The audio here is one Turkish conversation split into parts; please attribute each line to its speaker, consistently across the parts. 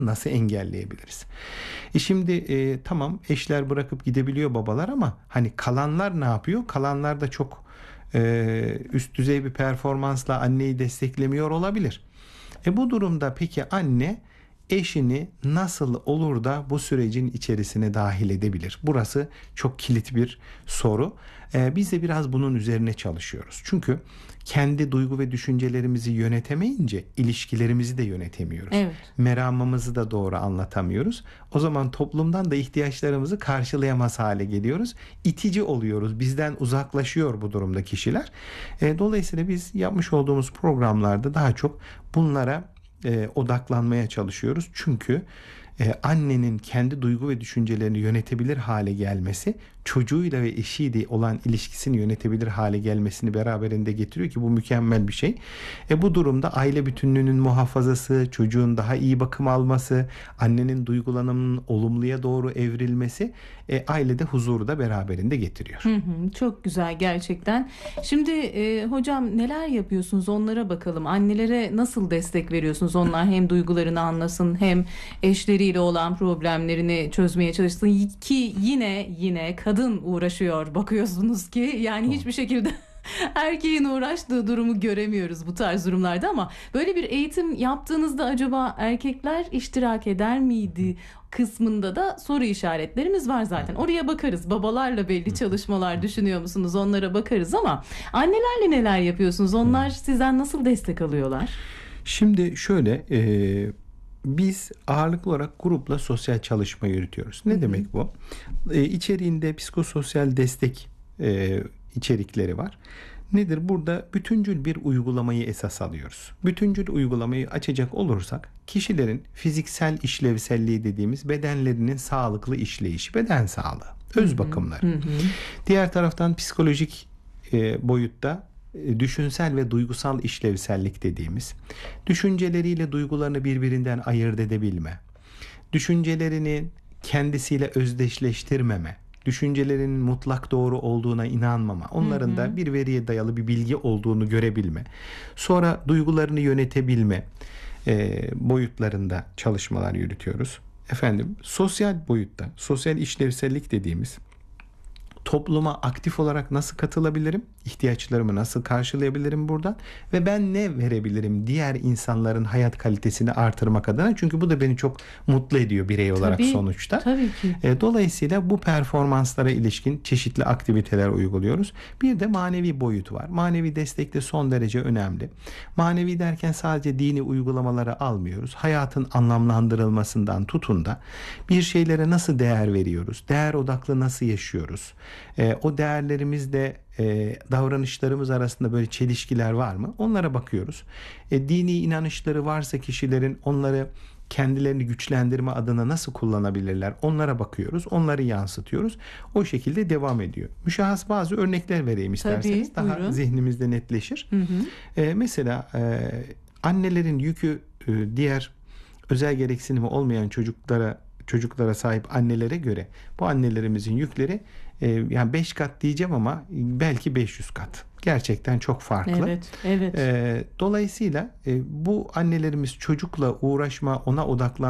Speaker 1: nasıl engelleyebiliriz? Şimdi tamam, eşler bırakıp gidebiliyor babalar, ama hani kalanlar ne yapıyor? Kalanlar da çok üst düzey bir performansla anneyi desteklemiyor olabilir. Bu durumda peki anne eşini nasıl olur da bu sürecin içerisine dahil edebilir? Burası çok kilit bir soru. Biz de biraz bunun üzerine çalışıyoruz. Çünkü kendi duygu ve düşüncelerimizi yönetemeyince ilişkilerimizi de yönetemiyoruz.
Speaker 2: Evet.
Speaker 1: Meramımızı da doğru anlatamıyoruz. O zaman toplumdan da ihtiyaçlarımızı karşılayamaz hale geliyoruz. İtici oluyoruz. Bizden uzaklaşıyor bu durumda kişiler. Dolayısıyla biz yapmış olduğumuz programlarda daha çok bunlara odaklanmaya çalışıyoruz. Çünkü annenin kendi duygu ve düşüncelerini yönetebilir hale gelmesi, çocuğuyla ve eşiyle olan ilişkisini yönetebilir hale gelmesini beraberinde getiriyor ki bu mükemmel bir şey. Bu durumda aile bütünlüğünün muhafazası, çocuğun daha iyi bakım alması, annenin duygulanımının olumluya doğru evrilmesi ailede huzuru da beraberinde getiriyor.
Speaker 2: Çok güzel gerçekten. Şimdi hocam neler yapıyorsunuz, onlara bakalım. Annelere nasıl destek veriyorsunuz? Onlar hem duygularını anlasın, hem eşleriyle olan problemlerini çözmeye çalışsın ki yine kadın uğraşıyor bakıyorsunuz ki, yani hiçbir şekilde erkeğin uğraştığı durumu göremiyoruz bu tarz durumlarda. Ama böyle bir eğitim yaptığınızda acaba erkekler iştirak eder miydi kısmında da soru işaretlerimiz var zaten. Oraya bakarız. Babalarla belli çalışmalar düşünüyor musunuz? Onlara bakarız, ama annelerle neler yapıyorsunuz? Onlar sizden nasıl destek alıyorlar?
Speaker 1: Şimdi şöyle, biz ağırlıklı olarak grupla sosyal çalışma yürütüyoruz. Ne demek bu? İçeriğinde psikososyal destek içerikleri var. Nedir? Burada bütüncül bir uygulamayı esas alıyoruz. Bütüncül uygulamayı açacak olursak, kişilerin fiziksel işlevselliği dediğimiz bedenlerinin sağlıklı işleyişi, beden sağlığı, öz bakımları. Diğer taraftan psikolojik boyutta düşünsel ve duygusal işlevsellik dediğimiz, düşünceleriyle duygularını birbirinden ayırt edebilme, düşüncelerini kendisiyle özdeşleştirmeme, düşüncelerinin mutlak doğru olduğuna inanmama, onların da bir veriye dayalı bir bilgi olduğunu görebilme, sonra duygularını yönetebilme boyutlarında çalışmalar yürütüyoruz. Sosyal boyutta, sosyal işlevsellik dediğimiz, topluma aktif olarak nasıl katılabilirim? İhtiyaçlarımı nasıl karşılayabilirim buradan? Ve ben ne verebilirim diğer insanların hayat kalitesini artırmak adına? Çünkü bu da beni çok mutlu ediyor birey olarak sonuçta.
Speaker 2: Tabii ki.
Speaker 1: Dolayısıyla bu performanslara ilişkin çeşitli aktiviteler uyguluyoruz. Bir de manevi boyut var. Manevi destek de son derece önemli. Manevi derken sadece dini uygulamaları almıyoruz. Hayatın anlamlandırılmasından tutun da bir şeylere nasıl değer veriyoruz? Değer odaklı nasıl yaşıyoruz? O değerlerimizle davranışlarımız arasında böyle çelişkiler var mı? Onlara bakıyoruz. Dini inanışları varsa kişilerin, onları kendilerini güçlendirme adına nasıl kullanabilirler? Onlara bakıyoruz. Onları yansıtıyoruz. O şekilde devam ediyor. Müşahhas bazı örnekler vereyim isterseniz.
Speaker 2: Tabii,
Speaker 1: daha
Speaker 2: buyurun.
Speaker 1: zihnimizde netleşir. Mesela annelerin yükü diğer özel gereksinimi olmayan çocuklara sahip annelere göre, bu annelerimizin yükleri yani 5 kat diyeceğim ama belki 500 kat. Gerçekten çok farklı.
Speaker 2: Evet.
Speaker 1: Dolayısıyla bu annelerimiz çocukla uğraşma, ona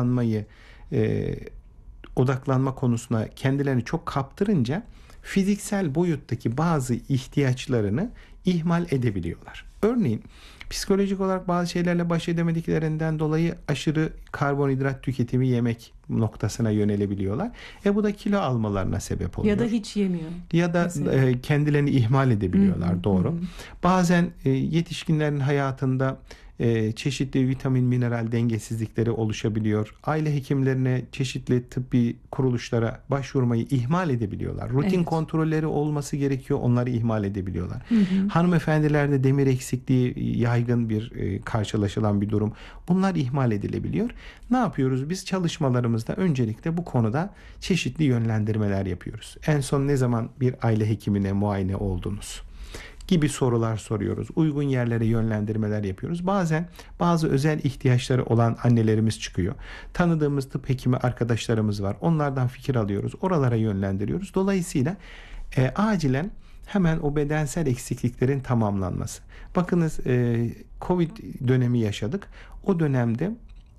Speaker 1: odaklanma konusuna kendilerini çok kaptırınca fiziksel boyuttaki bazı ihtiyaçlarını ihmal edebiliyorlar. Örneğin psikolojik olarak bazı şeylerle baş edemediklerinden dolayı aşırı karbonhidrat tüketimi yemek noktasına yönelebiliyorlar. Bu da kilo almalarına sebep oluyor.
Speaker 2: Ya da hiç yemiyor.
Speaker 1: Ya da kendilerini ihmal edebiliyorlar. Doğru. Bazen yetişkinlerin hayatında çeşitli vitamin, mineral dengesizlikleri oluşabiliyor. Aile hekimlerine, çeşitli tıbbi kuruluşlara başvurmayı ihmal edebiliyorlar. Rutin kontrolleri olması gerekiyor. Onları ihmal edebiliyorlar. Hanımefendilerde demir eksikliği yaygın bir karşılaşılan bir durum. Bunlar ihmal edilebiliyor. Ne yapıyoruz? Biz çalışmalarımızda öncelikle bu konuda çeşitli yönlendirmeler yapıyoruz. En son ne zaman bir aile hekimine muayene oldunuz gibi sorular soruyoruz. Uygun yerlere yönlendirmeler yapıyoruz. Bazen bazı özel ihtiyaçları olan annelerimiz çıkıyor. Tanıdığımız tıp hekimi arkadaşlarımız var. Onlardan fikir alıyoruz. Oralara yönlendiriyoruz. Dolayısıyla acilen hemen o bedensel eksikliklerin tamamlanması. Bakınız, Covid dönemi yaşadık. O dönemde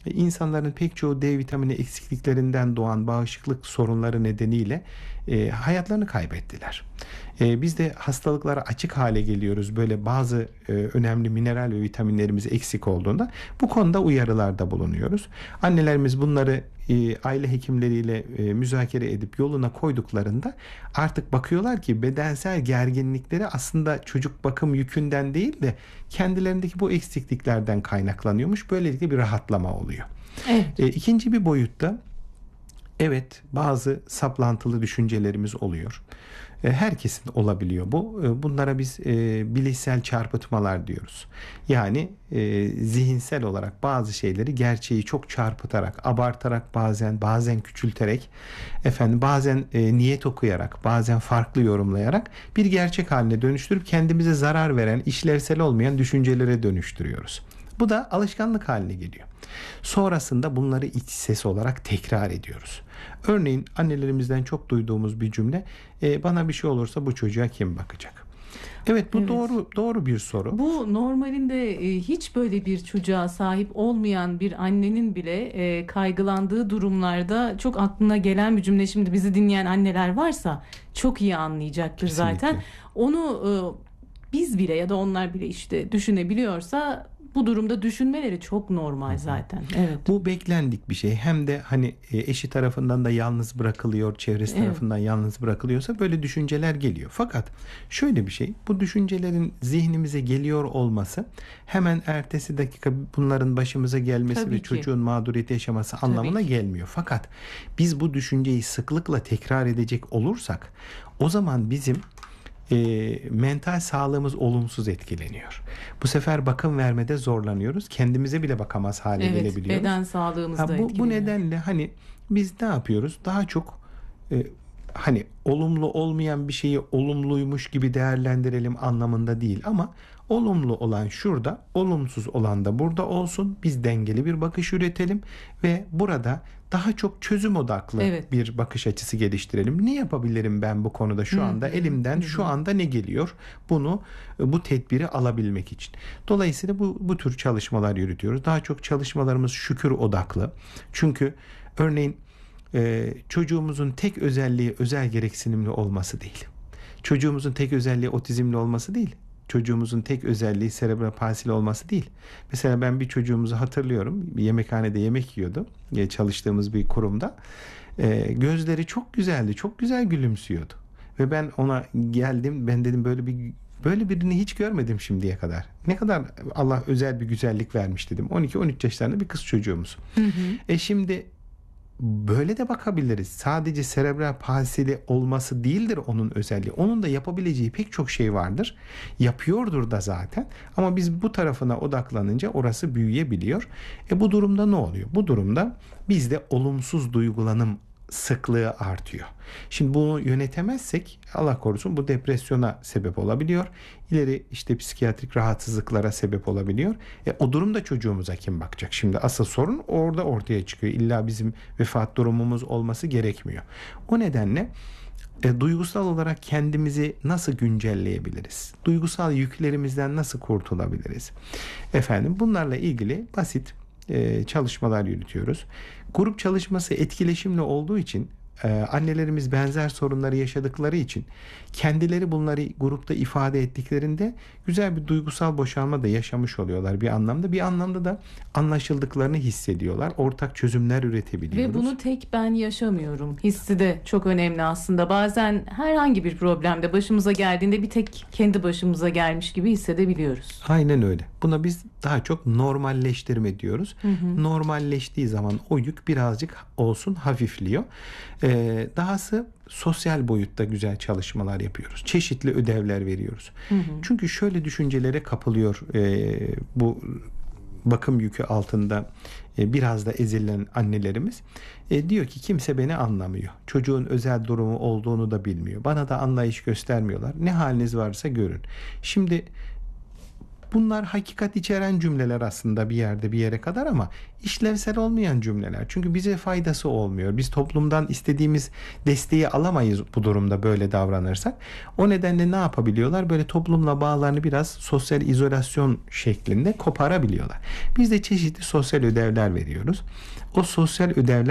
Speaker 1: İnsanların pek çoğu D vitamini eksikliklerinden doğan bağışıklık sorunları nedeniyle hayatlarını kaybettiler. Biz de hastalıklara açık hale geliyoruz. Böyle bazı önemli mineral ve vitaminlerimiz eksik olduğunda bu konuda uyarılarda bulunuyoruz. Annelerimiz bunları aile hekimleriyle müzakere edip yoluna koyduklarında artık bakıyorlar ki bedensel gerginlikleri aslında çocuk bakım yükünden değil de kendilerindeki bu eksikliklerden kaynaklanıyormuş. Böylelikle bir rahatlama oluyor.
Speaker 2: Evet.
Speaker 1: İkinci bir boyutta, evet, bazı saplantılı düşüncelerimiz oluyor. Herkesin olabiliyor bu. Bunlara biz bilişsel çarpıtmalar diyoruz. Yani zihinsel olarak bazı şeyleri, gerçeği çok çarpıtarak, abartarak, bazen küçülterek, bazen niyet okuyarak, bazen farklı yorumlayarak bir gerçek haline dönüştürüp kendimize zarar veren, işlevsel olmayan düşüncelere dönüştürüyoruz. Bu da alışkanlık haline geliyor. Sonrasında bunları iç ses olarak tekrar ediyoruz. Örneğin annelerimizden çok duyduğumuz bir cümle, bana bir şey olursa bu çocuğa kim bakacak? Evet, bu
Speaker 2: Evet.
Speaker 1: doğru bir soru.
Speaker 2: Bu normalinde hiç böyle bir çocuğa sahip olmayan bir annenin bile kaygılandığı durumlarda çok aklına gelen bir cümle. Şimdi bizi dinleyen anneler varsa çok iyi anlayacaktır
Speaker 1: Kesinlikle.
Speaker 2: zaten. Onu biz bile ya da onlar bile işte düşünebiliyorsa bu durumda düşünmeleri çok normal zaten. Evet.
Speaker 1: Bu beklendik bir şey. Hem de hani eşi tarafından da yalnız bırakılıyor, çevresi
Speaker 2: Evet.
Speaker 1: tarafından yalnız bırakılıyorsa böyle düşünceler geliyor. Fakat şöyle bir şey, bu düşüncelerin zihnimize geliyor olması hemen ertesi dakika bunların başımıza gelmesi
Speaker 2: Tabii
Speaker 1: ve
Speaker 2: ki.
Speaker 1: çocuğun mağduriyeti yaşaması anlamına
Speaker 2: ki.
Speaker 1: gelmiyor. Fakat biz bu düşünceyi sıklıkla tekrar edecek olursak o zaman bizim mental sağlığımız olumsuz etkileniyor. Bu sefer bakım vermede zorlanıyoruz. Kendimize bile bakamaz hale
Speaker 2: Evet,
Speaker 1: gelebiliyoruz.
Speaker 2: beden sağlığımız da
Speaker 1: Bu
Speaker 2: etkileniyor.
Speaker 1: nedenle hani biz ne yapıyoruz? Daha çok hani olumlu olmayan bir şeyi olumluymuş gibi değerlendirelim anlamında değil, ama olumlu olan şurada, olumsuz olan da burada olsun. Biz dengeli bir bakış üretelim ve burada daha çok çözüm odaklı
Speaker 2: Evet.
Speaker 1: bir bakış açısı geliştirelim. Ne yapabilirim ben bu konuda şu anda? Elimden şu anda ne geliyor? Bu tedbiri alabilmek için. Dolayısıyla bu tür çalışmalar yürütüyoruz. Daha çok çalışmalarımız şükür odaklı. Çünkü örneğin çocuğumuzun tek özelliği özel gereksinimli olması değil. Çocuğumuzun tek özelliği otizmli olması değil. Çocuğumuzun tek özelliği serebral palsili olması değil. Mesela ben bir çocuğumuzu hatırlıyorum. Bir yemekhanede yemek yiyordu. Çalıştığımız bir kurumda. Gözleri çok güzeldi. Çok güzel gülümsüyordu. Ve ben ona geldim. Ben dedim böyle birini hiç görmedim şimdiye kadar. Ne kadar Allah özel bir güzellik vermiş dedim. 12-13 yaşlarında bir kız çocuğumuz. Şimdi böyle de bakabiliriz. Sadece serebral palsili olması değildir onun özelliği. Onun da yapabileceği pek çok şey vardır. Yapıyordur da zaten. Ama biz bu tarafına odaklanınca orası büyüyebiliyor. Bu durumda ne oluyor? Bu durumda bizde olumsuz duygulanım sıklığı artıyor. Şimdi bunu yönetemezsek Allah korusun bu depresyona sebep olabiliyor. İleri işte psikiyatrik rahatsızlıklara sebep olabiliyor. O durumda çocuğumuza kim bakacak? Şimdi asıl sorun orada ortaya çıkıyor. İlla bizim vefat durumumuz olması gerekmiyor. O nedenle duygusal olarak kendimizi nasıl güncelleyebiliriz? Duygusal yüklerimizden nasıl kurtulabiliriz? Bunlarla ilgili basit çalışmalar yürütüyoruz. Grup çalışması etkileşimli olduğu için annelerimiz benzer sorunları yaşadıkları için kendileri bunları grupta ifade ettiklerinde güzel bir duygusal boşalma da yaşamış oluyorlar bir anlamda. Bir anlamda da anlaşıldıklarını hissediyorlar. Ortak çözümler üretebiliyoruz.
Speaker 2: Ve bunu tek ben yaşamıyorum hissi de çok önemli aslında. Bazen herhangi bir problemde başımıza geldiğinde bir tek kendi başımıza gelmiş gibi hissedebiliyoruz.
Speaker 1: Aynen öyle. Buna biz daha çok normalleştirme diyoruz. Normalleştiği zaman o yük birazcık olsun hafifliyor. Dahası sosyal boyutta güzel çalışmalar yapıyoruz. Çeşitli ödevler veriyoruz. Çünkü şöyle düşüncelere kapılıyor bu bakım yükü altında biraz da ezilen annelerimiz. Diyor ki kimse beni anlamıyor. Çocuğun özel durumu olduğunu da bilmiyor. Bana da anlayış göstermiyorlar. Ne haliniz varsa görün. Şimdi Bunlar hakikat içeren cümleler aslında bir yerde bir yere kadar ama işlevsel olmayan cümleler. Çünkü bize faydası olmuyor. Biz toplumdan istediğimiz desteği alamayız bu durumda böyle davranırsak. O nedenle ne yapabiliyorlar? Böyle toplumla bağlarını biraz sosyal izolasyon şeklinde koparabiliyorlar. Biz de çeşitli sosyal ödevler veriyoruz. O sosyal ödevler